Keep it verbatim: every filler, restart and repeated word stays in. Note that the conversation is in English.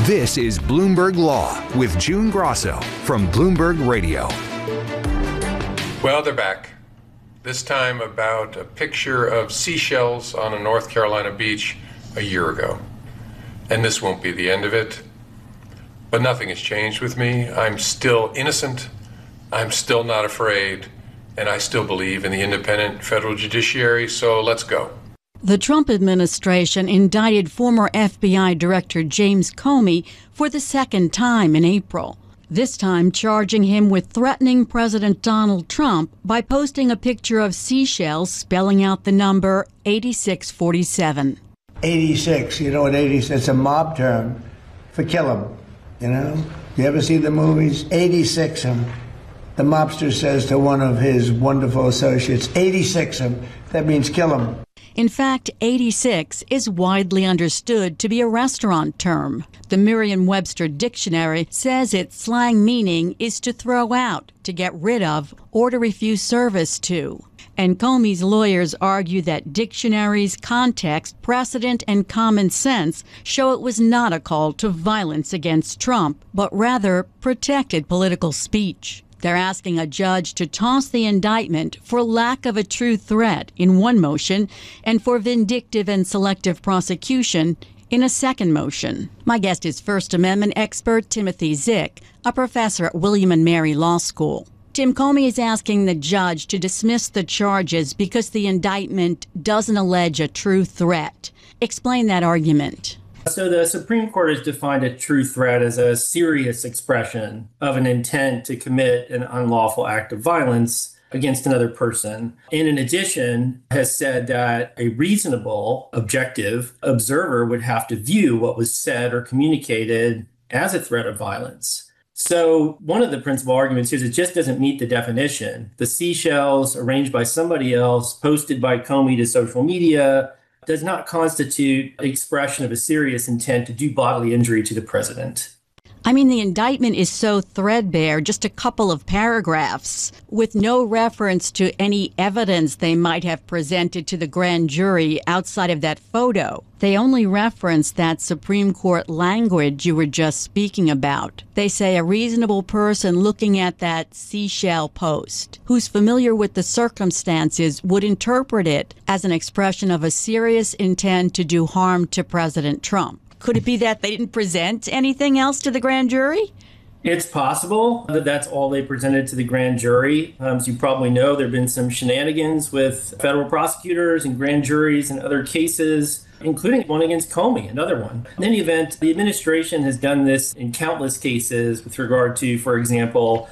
This is Bloomberg Law with June Grosso from Bloomberg Radio. Well, they're back. This time about a picture of seashells on a North Carolina beach a year ago. And this won't be the end of it. But nothing has changed with me. I'm still innocent. I'm still not afraid. And I still believe in the independent federal judiciary. So let's go. The Trump administration indicted former F B I Director James Comey for the second time in April, this time charging him with threatening President Donald Trump by posting a picture of seashells spelling out the number eighty-six forty-seven. eighty-six, you know what eighty-six, it's a mob term for kill him, you know? You ever see the movies? eighty-six him. The mobster says to one of his wonderful associates, eighty-six him. That means kill him. In fact, eighty-six is widely understood to be a restaurant term. The Merriam-Webster dictionary says its slang meaning is to throw out, to get rid of, or to refuse service to. And Comey's lawyers argue that dictionaries, context, precedent, and common sense show it was not a call to violence against Trump, but rather protected political speech. They're asking a judge to toss the indictment for lack of a true threat in one motion and for vindictive and selective prosecution in a second motion. My guest is First Amendment expert Timothy Zick, a professor at William and Mary Law School. Tim, Comey is asking the judge to dismiss the charges because the indictment doesn't allege a true threat. Explain that argument. So the Supreme Court has defined a true threat as a serious expression of an intent to commit an unlawful act of violence against another person. And in addition, has said that a reasonable, objective observer would have to view what was said or communicated as a threat of violence. So one of the principal arguments is it just doesn't meet the definition. The seashells arranged by somebody else, posted by Comey to social media, does not constitute expression of a serious intent to do bodily injury to the president. I mean, the indictment is so threadbare, just a couple of paragraphs, with no reference to any evidence they might have presented to the grand jury outside of that photo. They only reference that Supreme Court language you were just speaking about. They say a reasonable person looking at that seashell post, who's familiar with the circumstances, would interpret it as an expression of a serious intent to do harm to President Trump. Could it be that they didn't present anything else to the grand jury? It's possible that that's all they presented to the grand jury. Um, as you probably know, there have been some shenanigans with federal prosecutors and grand juries in other cases, including one against Comey, another one. In any event, the administration has done this in countless cases with regard to, for example,